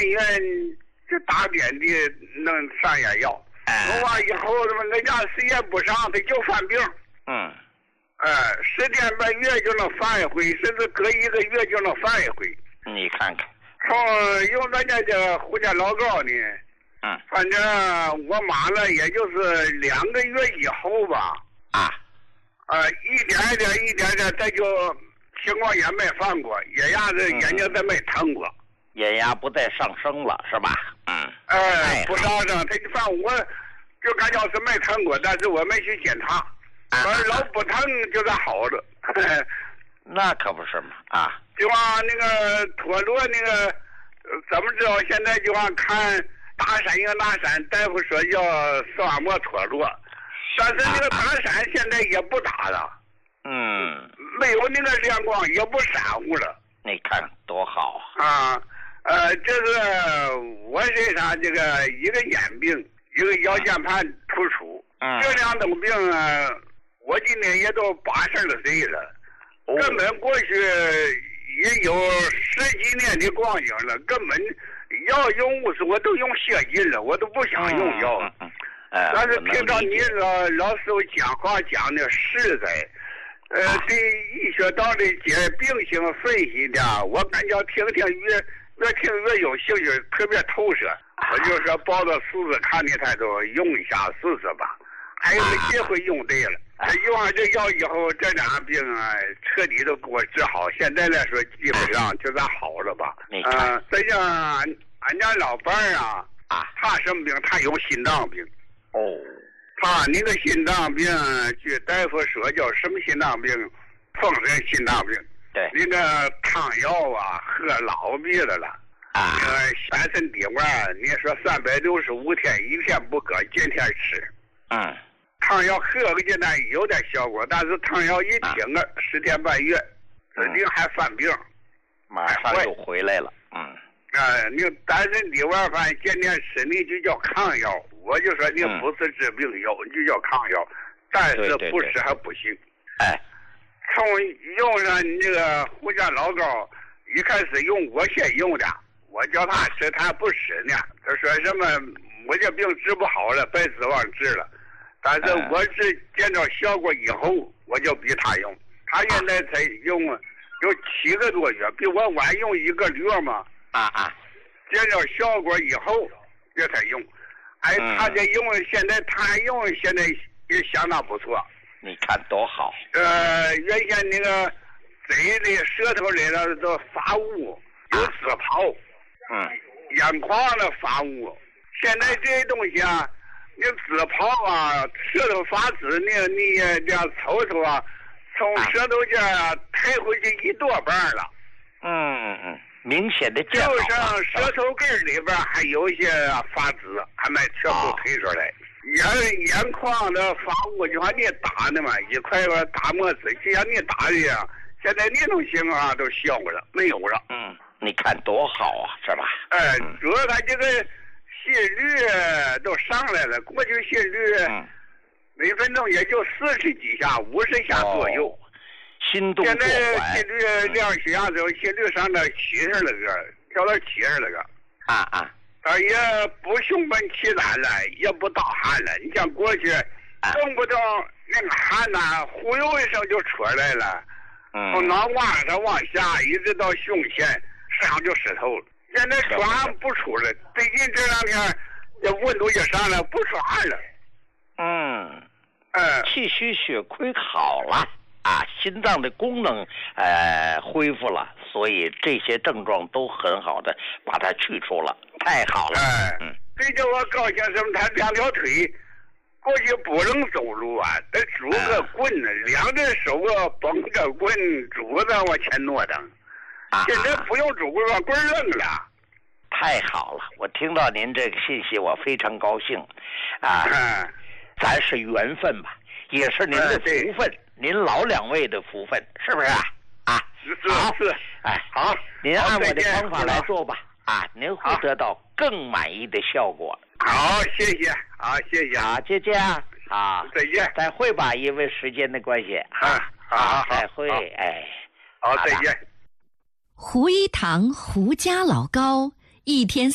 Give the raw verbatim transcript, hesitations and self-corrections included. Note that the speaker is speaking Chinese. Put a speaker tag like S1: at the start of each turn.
S1: 医院就打点滴能上眼药。弄完以后，人家时间不上，他就犯病。
S2: 嗯。
S1: 呃，十天半月就能犯一回，甚至隔一个月就能犯一回。
S2: 你看看。
S1: 从用咱家这胡家老膏呢，
S2: 嗯，
S1: 反正我妈了，也就是两个月以后吧。
S2: 啊。
S1: 呃，一点一点一点点，咱就情况也没犯过，眼压子眼睛再没疼过。
S2: 眼压不再上升了，是吧？嗯。
S1: 哎，不上升，他反正我就感觉是没疼过，但是我没去检查。反正老不疼就算好了。
S2: 那可不是嘛啊！
S1: 就往那个陀螺那个，怎么知道？现在就往看大山有大山，大夫说叫视网膜脱落，但是那个大山现在也不大了。
S2: 嗯。
S1: 没有那个亮光，也不闪乎了。
S2: 你看多好
S1: 啊！呃，这是我身上这个一个眼病，一个腰间盘突出。
S2: 嗯。
S1: 这两种病啊，我今年也都八十二岁了。根本过去也有十几年的光景了，根本药用物质我都用血尽了，我都不想用药。
S2: 嗯嗯嗯、
S1: 但是听到你老老师傅讲话讲的实在，呃，
S2: 啊、
S1: 对医学道理解病情分析的，我感觉听听越越听越有兴趣，特别透彻。
S2: 啊、
S1: 我就说抱着试试看的态度用一下试试吧，还有机会用对了。啊、用上这药以后，这俩病啊彻底都给我治好。现在来说，基本上就算好了吧。
S2: 嗯、呃，
S1: 这像俺俺家老伴儿啊，
S2: 啊，
S1: 他什么病？他有心脏病。
S2: 哦，
S1: 他那个心脏病，据大夫说叫什么心脏病？风湿心脏病。
S2: 对。
S1: 那个汤药啊，喝老逼的了。
S2: 啊。
S1: 那个全身底丸，你说三百六十五天，一天不搁，天天吃。
S2: 嗯。
S1: 汤药喝个阶段有点效果，但是汤药一停个十天半月，指定还犯病，
S2: 马上又回来了。嗯，
S1: 啊，你单身底丸饭天天吃，你就叫抗药。我就说你不是治病药，你就叫抗药，但是不吃还不行。
S2: 哎，
S1: 从用上你这个胡家老膏，一开始用我先用的，我叫他吃，他不吃呢。他说什么我这病治不好了，白指望治了。但是我是见到效果以后，我就比他用。他现在才用有七个多月，比我晚用一个月嘛。
S2: 啊啊！
S1: 见到效果以后，这才用。哎，他这用现在他用现在也相当不错。
S2: 你看多好。
S1: 呃，原先那个嘴里、舌头里的都发物，有紫泡，
S2: 嗯，
S1: 眼眶的发物。现在这些东西啊。你紫泡啊，舌头发紫，你你这样抽抽啊，从舌头这儿抬回去一多半了。
S2: 嗯嗯嗯，明显的
S1: 就像舌头根里边还有一些发紫，还没全部推出来。眼眼眶的发物就像你打的嘛，一块块打沫子，就像你打的呀。现在那种情况都消了，没有了。
S2: 嗯，你看多好啊，是吧？
S1: 哎，主要他这个。心率都上来了，过去心率每分钟也就四十几下、五十下左右。
S2: 哦、心动
S1: 现在心率量血压之后，心率上到七十了个，跳到七十了个。
S2: 啊啊！
S1: 他也不胸闷气短了，也不盗汗了。你像过去，动不动那个汗呐，忽悠一声就出来了，
S2: 嗯，
S1: 从脑瓜上往下一直到胸前，身上就湿透了。现在出汗不出了，最近这两天这温度也上来，不出汗了。
S2: 嗯，
S1: 呃，
S2: 气虚血亏好了啊，心脏的功能呃恢复了，所以这些症状都很好的把它去除了，太好了。
S1: 哎，
S2: 嗯，
S1: 最叫我高兴什么？他两条腿过去不能走路啊，得拄个棍子，嗯、两只手啊绷着棍，拄着往前挪腾。现在不用拄棍，把棍扔了。
S2: 太好了，我听到您这个信息，我非常高兴啊！
S1: 嗯，
S2: 咱是缘分吧，也是您的福分，嗯、您老两位的福分，是不是啊？啊，
S1: 是
S2: 好
S1: 是，
S2: 哎，
S1: 好，
S2: 您按我的方法来做吧，啊，您会得到更满意的效果。
S1: 好，谢谢，好，谢谢，
S2: 好，就这样，好，
S1: 再见，
S2: 再会吧，因为时间的关系，
S1: 啊，好，好，
S2: 再会，哎，
S1: 好，再见。
S3: 胡一堂胡家老高一天